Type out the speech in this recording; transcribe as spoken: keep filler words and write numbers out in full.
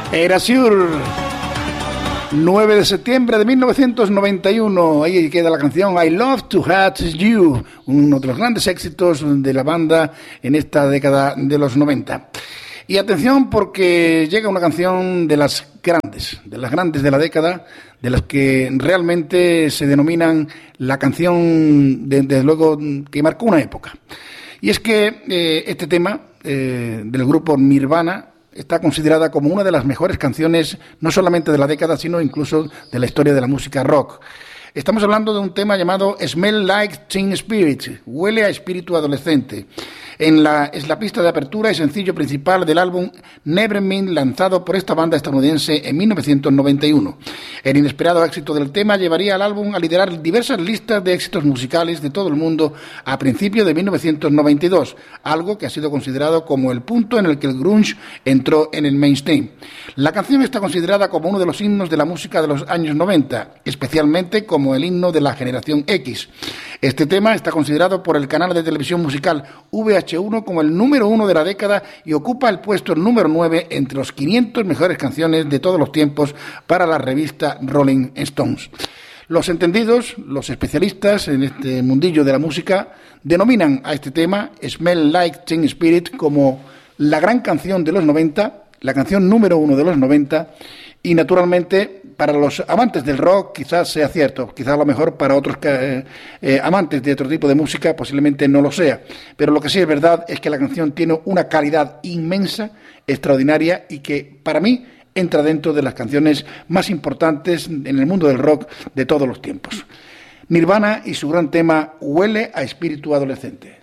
Erasure, nueve de septiembre de mil novecientos noventa y uno, ahí queda la canción I Love to Hate You, uno de los grandes éxitos de la banda en esta década de los noventa. Y atención, porque llega una canción de las grandes, de las grandes de la década, de las que realmente se denominan la canción, desde de luego, que marcó una época. Y es que eh, este tema eh, del grupo Nirvana está considerada como una de las mejores canciones, no solamente de la década, sino incluso de la historia de la música rock. Estamos hablando de un tema llamado Smell Like Teen Spirit, huele a espíritu adolescente. En la, es la pista de apertura y sencillo principal del álbum Nevermind, lanzado por esta banda estadounidense en mil novecientos noventa y uno. El inesperado éxito del tema llevaría al álbum a liderar diversas listas de éxitos musicales de todo el mundo a principios de mil novecientos noventa y dos, algo que ha sido considerado como el punto en el que el grunge entró en el mainstream. La canción está considerada como uno de los himnos de la música de los años noventa, especialmente como el himno de la generación X. Este tema está considerado por el canal de televisión musical V H uno como el número uno de la década y ocupa el puesto número nueve entre los quinientas mejores canciones de todos los tiempos para la revista Rolling Stones. Los entendidos, los especialistas en este mundillo de la música, denominan a este tema Smell Like Teen Spirit como la gran canción de los noventa, la canción número uno de los noventa, y naturalmente para los amantes del rock quizás sea cierto, quizás a lo mejor para otros eh, eh, amantes de otro tipo de música posiblemente no lo sea, pero lo que sí es verdad es que la canción tiene una calidad inmensa, extraordinaria, y que para mí entra dentro de las canciones más importantes en el mundo del rock de todos los tiempos. Nirvana y su gran tema Huele a espíritu adolescente.